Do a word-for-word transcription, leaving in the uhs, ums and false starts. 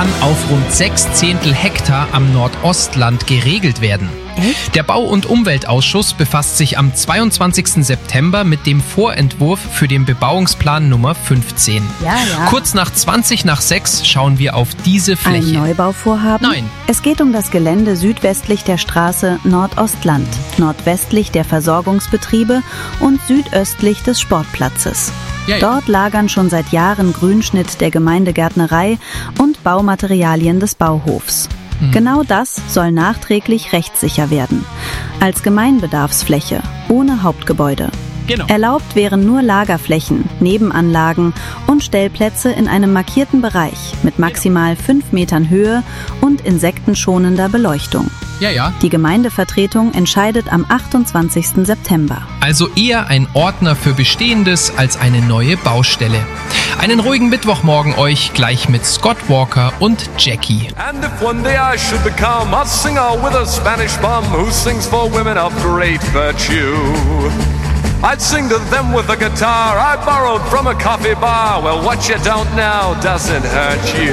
kann auf rund sechs Zehntel Hektar am Nordostland geregelt werden. Echt? Der Bau- und Umweltausschuss befasst sich am zweiundzwanzigsten September mit dem Vorentwurf für den Bebauungsplan Nummer fünfzehn. Ja, ja. Kurz nach zwanzig nach sechs schauen wir auf diese Fläche. Ein Neubauvorhaben? Nein. Es geht um das Gelände südwestlich der Straße Nordostland, nordwestlich der Versorgungsbetriebe und südöstlich des Sportplatzes. Ja, ja. Dort lagern schon seit Jahren Grünschnitt der Gemeindegärtnerei und Baumaterialien des Bauhofs. Mhm. Genau das soll nachträglich rechtssicher werden. Als Gemeinbedarfsfläche, ohne Hauptgebäude. Genau. Erlaubt wären nur Lagerflächen, Nebenanlagen und Stellplätze in einem markierten Bereich mit maximal fünf Metern Höhe und insektenschonender Beleuchtung. Ja, ja. Die Gemeindevertretung entscheidet am achtundzwanzigsten September. Also eher ein Ordner für Bestehendes als eine neue Baustelle. Einen ruhigen Mittwochmorgen euch gleich mit Scott Walker und Jackie. And if one day I should become a singer with a Spanish bum who sings for women of great virtue, I'd sing to them with a guitar I borrowed from a coffee bar. Well, what you don't know doesn't hurt you.